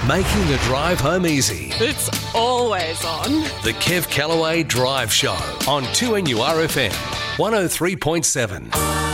Making the drive home easy. It's always on. The Kev Callaway Drive Show on 2NURFM 103.7.